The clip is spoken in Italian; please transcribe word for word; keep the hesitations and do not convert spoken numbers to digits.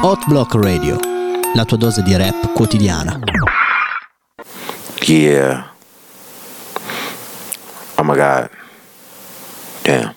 Hot Block Radio, la tua dose di rap quotidiana. Yeah. Oh my God. Damn.